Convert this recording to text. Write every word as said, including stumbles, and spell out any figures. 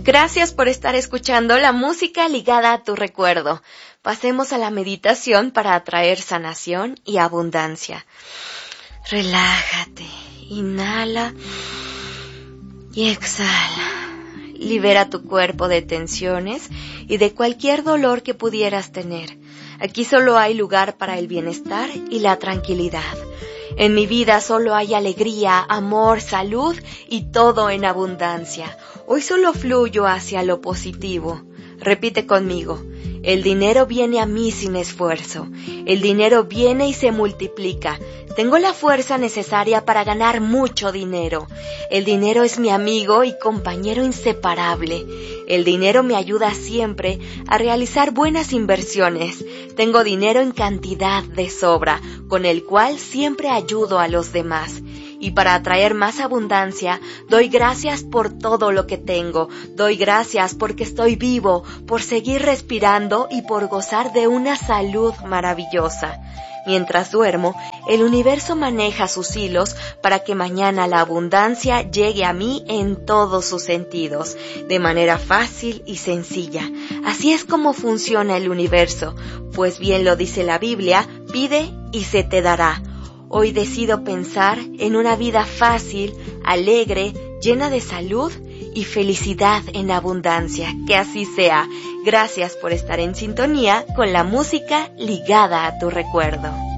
Gracias por estar escuchando la música ligada a tu recuerdo. Pasemos a la meditación para atraer sanación y abundancia. Relájate, inhala y exhala. Libera tu cuerpo de tensiones y de cualquier dolor que pudieras tener. Aquí solo hay lugar para el bienestar y la tranquilidad. En mi vida solo hay alegría, amor, salud y todo en abundancia. Hoy solo fluyo hacia lo positivo. Repite conmigo. El dinero viene a mí sin esfuerzo. El dinero viene y se multiplica. Tengo la fuerza necesaria para ganar mucho dinero. El dinero es mi amigo y compañero inseparable. El dinero me ayuda siempre a realizar buenas inversiones. Tengo dinero en cantidad de sobra, con el cual siempre ayudo a los demás. Y para atraer más abundancia, doy gracias por todo lo que tengo. Doy gracias porque estoy vivo, por seguir respirando y por gozar de una salud maravillosa. Mientras duermo, el universo maneja sus hilos para que mañana la abundancia llegue a mí en todos sus sentidos, de manera fácil y sencilla. Así es como funciona el universo, pues bien lo dice la Biblia, pide y se te dará. Hoy decido pensar en una vida fácil, alegre, llena de salud y felicidad en abundancia. Que así sea. Gracias por estar en sintonía con la música ligada a tu recuerdo.